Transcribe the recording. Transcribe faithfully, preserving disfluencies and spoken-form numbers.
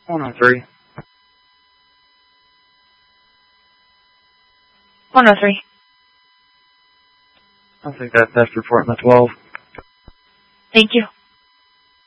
one oh three. one oh three. I think that theft report on the twelve. Thank you.